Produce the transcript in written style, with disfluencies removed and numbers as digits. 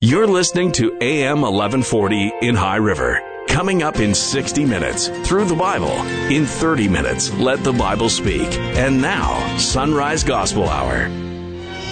You're listening to AM 1140 in High River. Coming up in 60 minutes, Through the Bible. In 30 minutes, Let the Bible Speak. And now, Sunrise Gospel Hour.